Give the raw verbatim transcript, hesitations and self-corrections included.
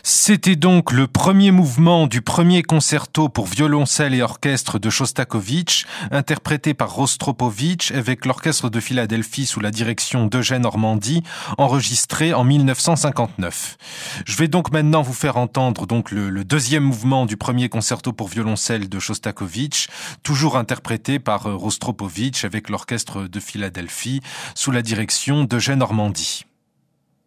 C'était donc le premier mouvement du premier concerto pour violoncelle et orchestre de Chostakovitch, interprété par Rostropovitch avec l'orchestre de Philadelphie sous la direction d'Eugène Ormandy, enregistré en mille neuf cent cinquante-neuf. Je vais donc maintenant vous faire entendre donc le, le deuxième mouvement du premier concerto pour violoncelle de Chostakovitch, toujours interprété par Rostropovitch avec l'orchestre de Philadelphie sous la direction d'Eugène Ormandy.